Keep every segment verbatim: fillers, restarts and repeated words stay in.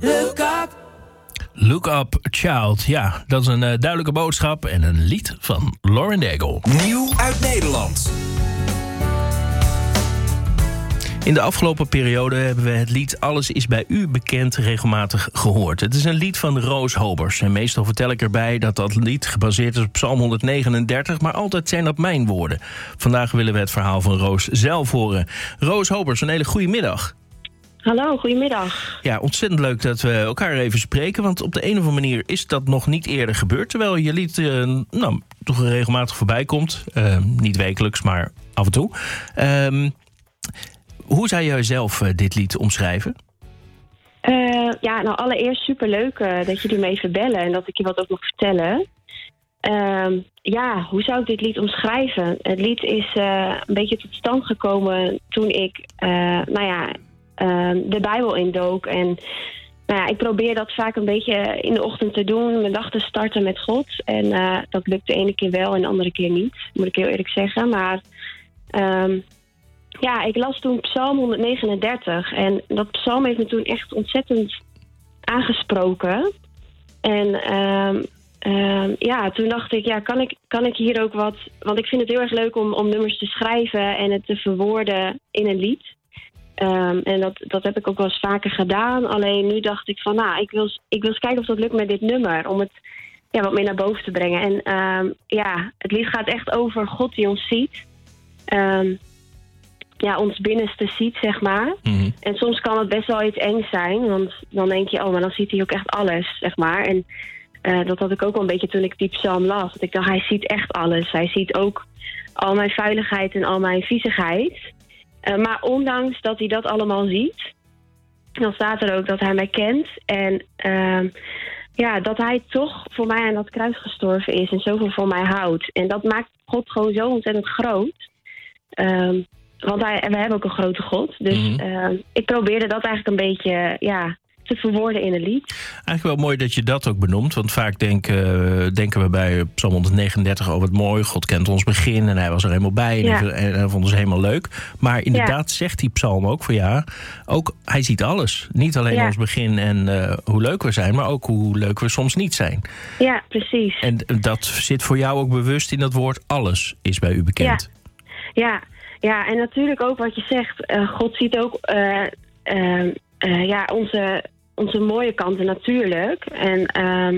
Look up. Look Up Child. Ja, dat is een uh, duidelijke boodschap en een lied van Lauren Daigle. Nieuw uit Nederland. In de afgelopen periode hebben we het lied Alles is bij u bekend regelmatig gehoord. Het is een lied van Roos Hobers. En meestal vertel ik erbij dat dat lied gebaseerd is op Psalm honderdnegenendertig... maar altijd zijn dat mijn woorden. Vandaag willen we het verhaal van Roos zelf horen. Roos Hobers, een hele goede middag. Hallo, goedemiddag. Ja, ontzettend leuk dat we elkaar even spreken... want op de een of andere manier is dat nog niet eerder gebeurd... terwijl je lied uh, nou, toch regelmatig voorbij komt. Uh, niet wekelijks, maar af en toe. Um, hoe zou jij zelf uh, dit lied omschrijven? Uh, ja, nou allereerst superleuk uh, dat jullie me even bellen... en dat ik je wat ook mag vertellen. Uh, ja, hoe zou ik dit lied omschrijven? Het lied is uh, een beetje tot stand gekomen toen ik... Uh, nou ja... Uh, de Bijbel indook. En nou ja, ik probeer dat vaak een beetje in de ochtend te doen. Mijn dag te starten met God. En uh, dat lukt de ene keer wel en de andere keer niet. Moet ik heel eerlijk zeggen. Maar um, ja, ik las toen Psalm honderdnegenendertig. En dat psalm heeft me toen echt ontzettend aangesproken. En um, um, ja, toen dacht ik, ja, kan ik, kan ik hier ook wat... Want ik vind het heel erg leuk om, om nummers te schrijven en het te verwoorden in een lied. Um, en dat, dat heb ik ook wel eens vaker gedaan. Alleen nu dacht ik van, nou, ik wil, ik wil eens kijken of dat lukt met dit nummer. Om het ja, wat meer naar boven te brengen. En um, ja, het lied gaat echt over God die ons ziet. Um, ja, ons binnenste ziet, zeg maar. Mm-hmm. En soms kan het best wel iets eng zijn. Want dan denk je, oh, maar dan ziet hij ook echt alles, zeg maar. En uh, dat had ik ook wel een beetje toen ik die psalm las. Dat ik dacht, hij ziet echt alles. Hij ziet ook al mijn vuiligheid en al mijn viezigheid. Uh, maar ondanks dat hij dat allemaal ziet, dan staat er ook dat hij mij kent. En uh, ja, dat hij toch voor mij aan dat kruis gestorven is en zoveel voor mij houdt. En dat maakt God gewoon zo ontzettend groot. Um, want hij, we hebben ook een grote God. Dus mm-hmm. uh, ik probeerde dat eigenlijk een beetje... ja. te verwoorden in een lied. Eigenlijk wel mooi dat je dat ook benoemt. Want vaak denken, denken we bij Psalm honderdnegenendertig... oh, wat mooi, God kent ons begin... en hij was er helemaal bij en, ja. hij, en hij vond ons helemaal leuk. Maar inderdaad ja. zegt die psalm ook van ja... ook hij ziet alles. Niet alleen ja. ons begin en uh, hoe leuk we zijn... maar ook hoe leuk we soms niet zijn. Ja, precies. En dat zit voor jou ook bewust in dat woord... alles is bij u bekend. Ja, ja, ja en natuurlijk ook wat je zegt... Uh, God ziet ook... Uh, uh, Uh, ja, onze, onze mooie kanten natuurlijk. En, uh,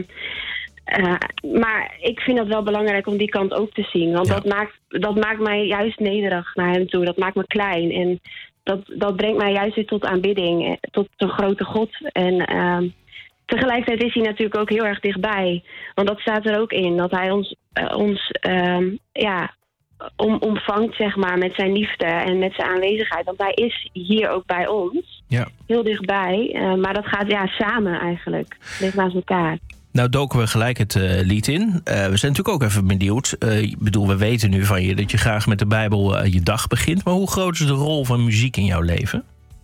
uh, maar ik vind het wel belangrijk om die kant ook te zien. Want ja. dat, maakt, dat maakt mij juist nederig naar hem toe. Dat maakt me klein. En dat, dat brengt mij juist weer tot aanbidding. Tot een grote God. En uh, tegelijkertijd is hij natuurlijk ook heel erg dichtbij. Want dat staat er ook in. Dat hij ons, uh, ons uh, ja... Om, omvangt, zeg maar, met zijn liefde en met zijn aanwezigheid. Want hij is hier ook bij ons. Ja. Heel dichtbij. Uh, maar dat gaat ja samen eigenlijk. Ligt naast elkaar. Nou doken we gelijk het uh, lied in. Uh, we zijn natuurlijk ook even benieuwd. Uh, ik bedoel, we weten nu van je dat je graag met de Bijbel uh, je dag begint. Maar hoe groot is de rol van muziek in jouw leven?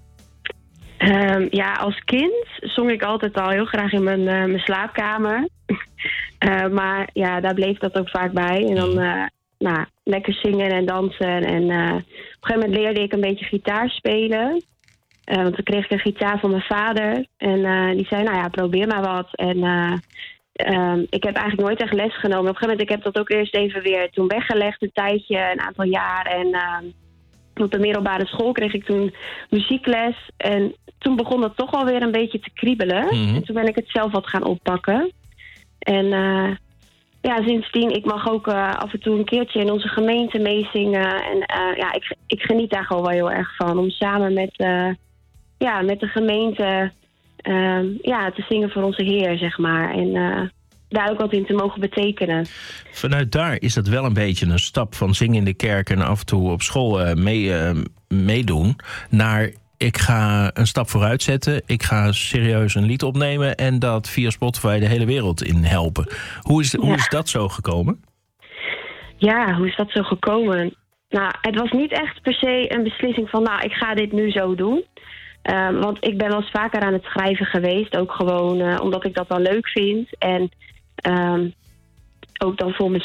Um, ja, als kind zong ik altijd al heel graag in mijn, uh, mijn slaapkamer. uh, maar ja, daar bleef dat ook vaak bij. En dan... Uh, Nou, lekker zingen en dansen. En uh, op een gegeven moment leerde ik een beetje gitaar spelen. Uh, want toen kreeg ik een gitaar van mijn vader. En uh, die zei, nou ja, probeer maar wat. En uh, um, ik heb eigenlijk nooit echt les genomen. Op een gegeven moment, ik heb dat ook eerst even weer toen weggelegd. Een tijdje, een aantal jaar. En uh, op de middelbare school kreeg ik toen muziekles. En toen begon dat toch alweer een beetje te kriebelen. Mm-hmm. En toen ben ik het zelf wat gaan oppakken. En... Uh, Ja, sindsdien, ik mag ook uh, af en toe een keertje in onze gemeente meezingen. En uh, ja, ik, ik geniet daar gewoon wel heel erg van. Om samen met, uh, ja, met de gemeente uh, ja, te zingen voor onze Heer, zeg maar. En uh, daar ook wat in te mogen betekenen. Vanuit daar is dat wel een beetje een stap van zingen in de kerk... en af en toe op school uh, mee, uh, meedoen naar... ik ga een stap vooruit zetten. Ik ga serieus een lied opnemen... en dat via Spotify de hele wereld in helpen. Hoe is, ja. hoe is dat zo gekomen? Ja, hoe is dat zo gekomen? Nou, het was niet echt per se een beslissing van... nou, ik ga dit nu zo doen. Um, want ik ben wel eens vaker aan het schrijven geweest. Ook gewoon uh, omdat ik dat wel leuk vind. En um, ook dan voor mijn